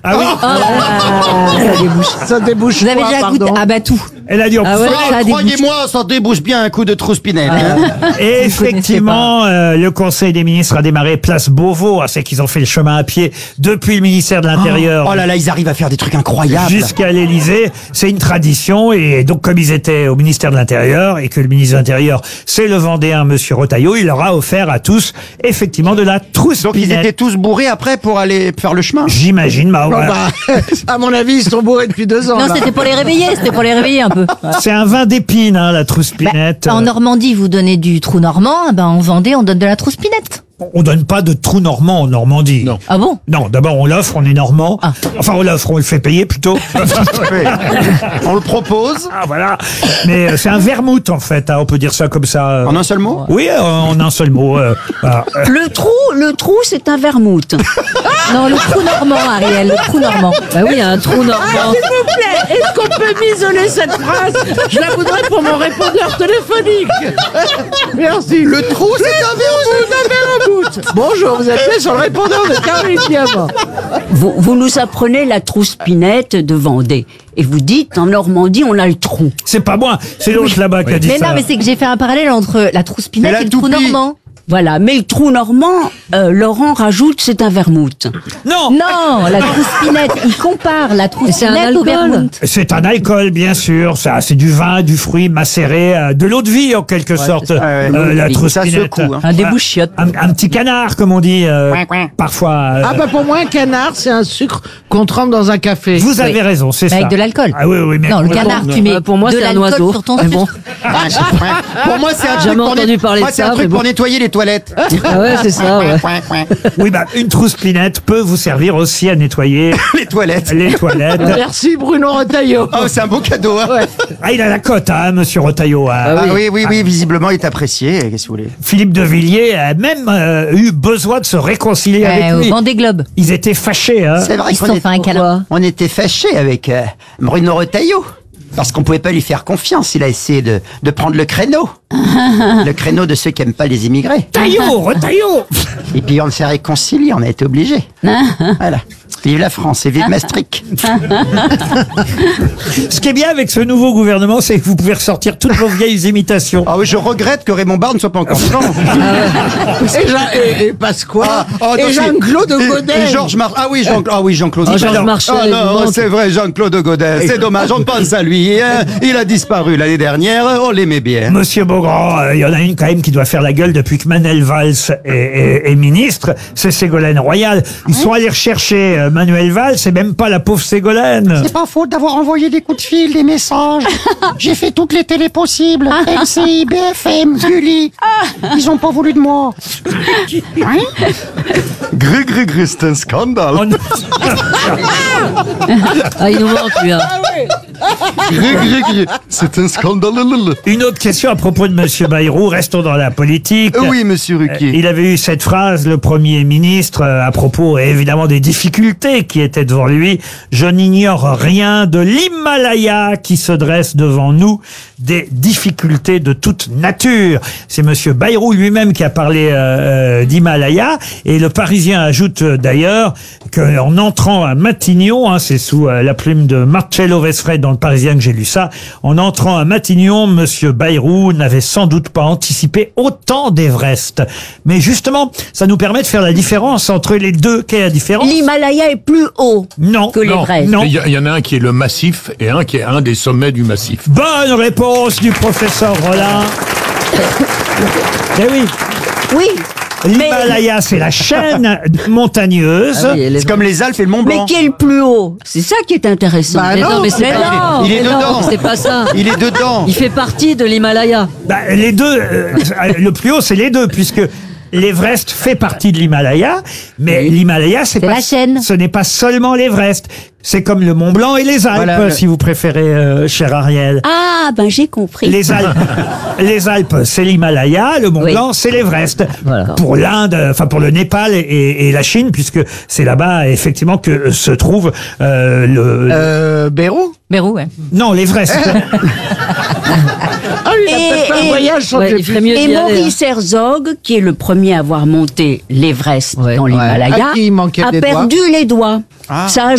Ah oui. Ça débouche. Vous avez quoi, déjà goûté? pardon Ah bah tout. Elle a dit, Ah ouais, ça a débouché. Croyez-moi, ça débouche bien un coup de trouspinette. Et effectivement, le Conseil des ministres a démarré place Beauvau. C'est qu'ils ont fait le chemin à pied depuis le ministère de l'Intérieur. Oh là là, ils arrivent à faire des trucs incroyables. Jusqu'à l'Élysée, c'est une tradition. Et donc, comme ils étaient au ministère de l'Intérieur et que le ministre de l'Intérieur, c'est le Vendéen, monsieur Retailleau, il leur a offert à tous, effectivement, de la trouspinette. Donc ils étaient tous bourrés après pour aller faire le chemin. J'imagine, Oh, à mon avis, ils sont bourrés depuis 2 ans. Non, là. c'était pour les réveiller. C'était pour les réveiller un peu. C'est un vin d'épine, hein, la trouspinette. En Normandie, vous donnez du trou normand. En Vendée, on donne de la trouspinette. On donne pas de trou normand en Normandie. Non. Ah bon? Non, d'abord on l'offre, on est normand. Ah. Enfin, on l'offre, on le fait payer plutôt. Oui. On le propose. Ah voilà. Mais c'est un vermouth en fait, hein, on peut dire ça comme ça. En un seul mot. Oui, en un seul mot. Voilà. Le trou, c'est un vermouth. Non, le trou normand, Ariel. Le trou normand. Bah oui, un trou normand. S'il vous plaît, est-ce qu'on peut m'isoler cette phrase? Je la voudrais pour mon répondeur téléphonique. Merci. Le trou, c'est un vermouth. Bonjour, vous êtes sur le répondeur de Caroline Diamant. Vous nous apprenez la trouspinette de Vendée. Et vous dites, en Normandie, on a le trou. C'est pas moi, c'est l'autre là-bas qui a dit Mais ça. non, mais c'est que j'ai fait un parallèle entre la trouspinette Et la et le trou toupie. normand. Voilà, mais le trou normand, Laurent rajoute, c'est un vermouth. Non, Non, la trouspinette, il compare la c'est un trouspinette au alcool. vermouth. c'est un alcool, bien sûr. Ça, c'est du vin, du fruit macéré, de l'eau de vie en quelque sorte. c'est ça. La Ça trouspinette. secoue. Hein. Un débouchiotte. Un petit canard, comme on dit parfois. Ah bah pour moi, un canard, c'est un sucre qu'on trempe dans un café. Vous avez raison, c'est Mais ça. avec de l'alcool. Ah oui, oui, mais Non, le canard, tu mets Pour moi, de c'est un l'alcool oiseau. sur ton Mais bon. sucre. Pour moi, c'est un truc Jamais pour entendu parler moi, de c'est un ça, truc mais pour bon. nettoyer les toilettes. Ah ouais, c'est ça, ouais. Oui, bah, une trouspinette peut vous servir aussi à nettoyer Les toilettes. les toilettes. Merci Bruno Retailleau. Oh, c'est un beau cadeau. Hein. Ah, il a la cote, hein, monsieur Retailleau. Hein. Ah oui, visiblement, il est apprécié. Qu'est-ce que vous voulez? Philippe de Villiers a même eu besoin de se réconcilier avec Au lui. Vendée Globe. Ils étaient fâchés, hein. C'est vrai Ils se sont fait un câlin. on était fâchés avec Bruno Retailleau. Parce qu'on pouvait pas lui faire confiance. Il a essayé de prendre le créneau. Le créneau de ceux qui aiment pas les immigrés. Retailleau, Retailleau. Et puis on s'est réconciliés, on a été obligés. Voilà. Vive la France et vive Maastricht. Ce qui est bien avec ce nouveau gouvernement, c'est que vous pouvez ressortir toutes vos vieilles imitations. Ah oui, je regrette que Raymond Barre ne soit pas encore vivant. Et Pasqua. non, et c'est- Jean-Claude Godin. Et Georges Mar... Ah oui, Jean-Claude. Ah, Georges J'adore. Marchais, Ah non, évidemment. c'est vrai, Jean-Claude Godin. C'est dommage, on pense à lui. Hein. Il a disparu l'année dernière, on l'aimait bien. Monsieur Beaugrand, il y en a une quand même qui doit faire la gueule depuis que Manuel Valls est ministre, c'est Ségolène Royal. Ils sont allés rechercher Manuel Valls, c'est même pas la pauvre Ségolène. C'est pas faute d'avoir envoyé des coups de fil, des messages. J'ai fait toutes les télés possibles. LCI, BFM, Gulli. Ils ont pas voulu de moi. Gris, c'est un scandale. On- Ah, il nous manque, lui, hein. Gris, c'est un scandale. Une autre question à propos de Monsieur Bayrou, restons dans la politique. Oui, monsieur Ruquier. Il avait eu cette phrase, le Premier ministre, à propos évidemment des difficultés qui étaient devant lui. Je n'ignore rien de l'Himalaya qui se dresse devant nous, des difficultés de toute nature. C'est Monsieur Bayrou lui-même qui a parlé d'Himalaya. Et le Parisien ajoute d'ailleurs qu'en entrant à Matignon, hein, c'est sous la plume de Marcello Vesfred dans le Parisien que j'ai lu ça, en entrant à Matignon, Monsieur Bayrou n'avait sans doute pas anticipé autant d'Everest. Mais justement, ça nous permet de faire la différence entre les deux. Quelle est la différence? L'Himalaya est plus haut Non, que non, l'Everest. non. Il y en a un qui est le massif et un qui est un des sommets du massif. Bonne réponse du professeur Rollin. Eh oui, Oui, l'Himalaya, c'est la chaîne montagneuse. Ah oui, elle est- C'est comme les Alpes et le Mont mais Blanc. qui est le plus haut? C'est ça qui est intéressant. Bah Mais non, mais c'est mais pas... non. Il est mais non, dedans. c'est pas ça. Il est dedans. Il fait partie de l'Himalaya. Bah, les deux, le plus haut, c'est les deux, puisque l'Everest fait partie de l'Himalaya, mais l'Himalaya, c'est pas la chaîne. Ce n'est pas seulement l'Everest. C'est comme le Mont Blanc et les Alpes, Voilà, si vous préférez, cher Ariel. Ah, ben j'ai compris. Les Alpes, c'est l'Himalaya, le Mont Oui. Blanc, c'est l'Everest. Voilà. Pour l'Inde, enfin pour le Népal et la Chine, puisque c'est là-bas effectivement que se trouve Bérou. Bérou, ouais. non, l'Everest. Ah, il a peut-être fait un voyage sans Ouais, il ferait mieux Et d'y aller. Maurice Herzog, qui est le premier à avoir monté l'Everest Ouais. dans l'Himalaya, À qui il manquait a des perdu les doigts. Ça a